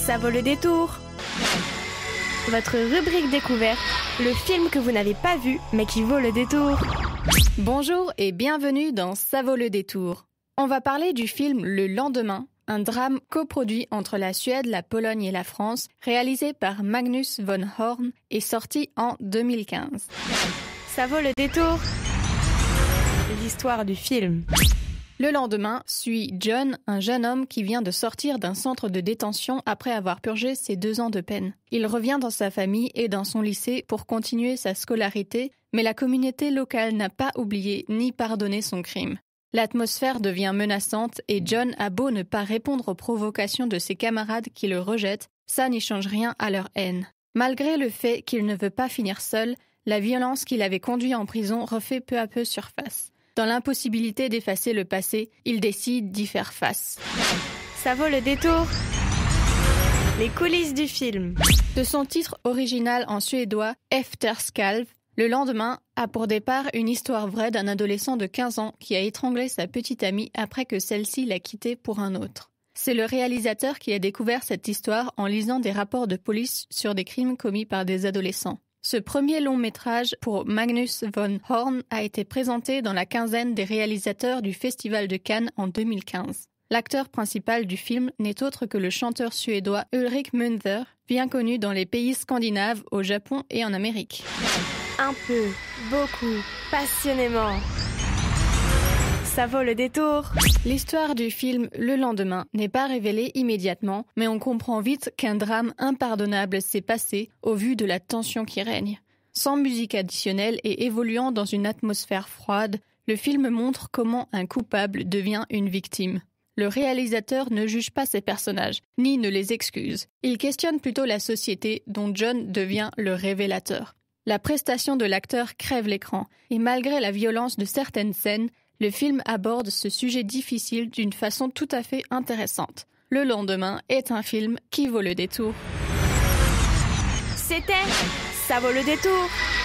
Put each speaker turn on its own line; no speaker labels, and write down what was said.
Ça vaut le détour. Votre rubrique découverte, le film que vous n'avez pas vu mais qui vaut le détour.
Bonjour et bienvenue dans Ça vaut le détour. On va parler du film Le lendemain, un drame coproduit entre la Suède, la Pologne et la France, réalisé par Magnus von Horn et sorti en 2015.
Ça vaut le détour. L'histoire du film.
Le lendemain suit John, un jeune homme qui vient de sortir d'un centre de détention après avoir purgé ses 2 ans de peine. Il revient dans sa famille et dans son lycée pour continuer sa scolarité, mais la communauté locale n'a pas oublié ni pardonné son crime. L'atmosphère devient menaçante et John a beau ne pas répondre aux provocations de ses camarades qui le rejettent, ça n'y change rien à leur haine. Malgré le fait qu'il ne veut pas finir seul, la violence qui l'avait conduit en prison refait peu à peu surface. Dans l'impossibilité d'effacer le passé, il décide d'y faire face.
Ça vaut le détour. Les coulisses du film.
De son titre original en suédois, Efterskalv, Le lendemain a pour départ une histoire vraie d'un adolescent de 15 ans qui a étranglé sa petite amie après que celle-ci l'a quitté pour un autre. C'est le réalisateur qui a découvert cette histoire en lisant des rapports de police sur des crimes commis par des adolescents. Ce premier long métrage pour Magnus von Horn a été présenté dans la quinzaine des réalisateurs du Festival de Cannes en 2015. L'acteur principal du film n'est autre que le chanteur suédois Ulrik Munther, bien connu dans les pays scandinaves, au Japon et en Amérique.
Un peu, beaucoup, passionnément. Ça vaut le détour.
L'histoire du film Le lendemain n'est pas révélée immédiatement, mais on comprend vite qu'un drame impardonnable s'est passé au vu de la tension qui règne. Sans musique additionnelle et évoluant dans une atmosphère froide, le film montre comment un coupable devient une victime. Le réalisateur ne juge pas ses personnages, ni ne les excuse. Il questionne plutôt la société dont John devient le révélateur. La prestation de l'acteur crève l'écran, et malgré la violence de certaines scènes, le film aborde ce sujet difficile d'une façon tout à fait intéressante. Le lendemain est un film qui vaut le détour.
C'était Ça vaut le détour.